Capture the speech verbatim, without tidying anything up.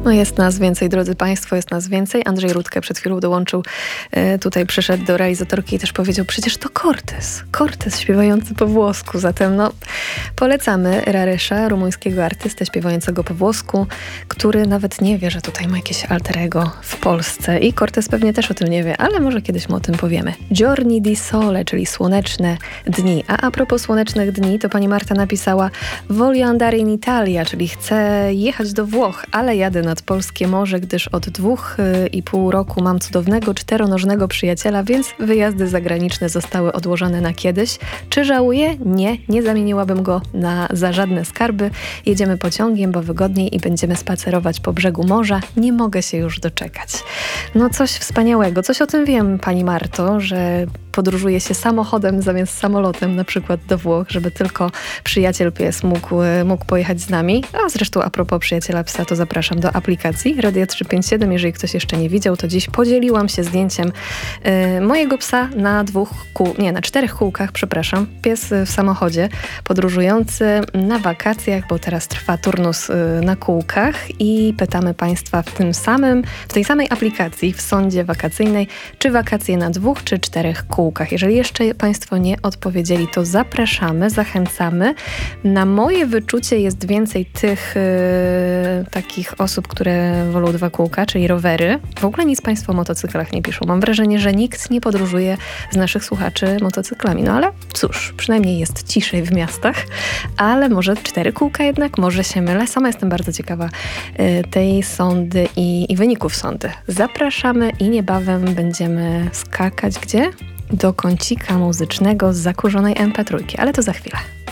No jest nas więcej, drodzy Państwo, jest nas więcej. Andrzej Rutkę przed chwilą dołączył, e, tutaj przyszedł do realizatorki i też powiedział, przecież to Cortez, Cortez śpiewający po włosku. Zatem no, polecamy Rarysza, rumuńskiego artystę śpiewającego po włosku, który nawet nie wie, że tutaj ma jakieś alter ego w Polsce. I Cortez pewnie też o tym nie wie, ale może kiedyś mu o tym powiemy. Giorni di sole, czyli słoneczne dni. A a propos słonecznych dni, to pani Marta napisała Voglio andare in Italia, czyli chcę jechać do Włoch, ale jadę nad polskie morze, gdyż od dwóch i pół roku mam cudownego czteronożnego przyjaciela, więc wyjazdy zagraniczne zostały odłożone na kiedyś. Czy żałuję? Nie, nie zamieniłabym go na, za żadne skarby. Jedziemy pociągiem, bo wygodniej i będziemy spacerować po brzegu morza. Nie mogę się już doczekać. No coś wspaniałego. Coś o tym wiem, pani Marto, że podróżuje się samochodem zamiast samolotem, na przykład do Włoch, żeby tylko przyjaciel pies mógł, mógł pojechać z nami. A zresztą a propos przyjaciela psa, to zapraszam do aplikacji Radia trzysta pięćdziesiąt siedem. Jeżeli ktoś jeszcze nie widział, to dziś podzieliłam się zdjęciem y, mojego psa na dwóch kół, nie, na czterech kółkach, przepraszam. Pies w samochodzie, podróżujący na wakacjach, bo teraz trwa turnus y, na kółkach i pytamy Państwa w tym samym, w tej samej aplikacji, w sondzie wakacyjnej, czy wakacje na dwóch, czy czterech kółkach. Jeżeli jeszcze Państwo nie odpowiedzieli, to zapraszamy, zachęcamy. Na moje wyczucie jest więcej tych y, takich osób, które wolą dwa kółka, czyli rowery. W ogóle nic Państwo o motocyklach nie piszą. Mam wrażenie, że nikt nie podróżuje z naszych słuchaczy motocyklami. No ale cóż, przynajmniej jest ciszej w miastach, ale może cztery kółka jednak, może się mylę. Sama jestem bardzo ciekawa y, tej sondy i, i wyników sondy. Zapraszamy i niebawem będziemy skakać gdzie? Do kącika muzycznego z zakurzonej em pe trzy, ale to za chwilę.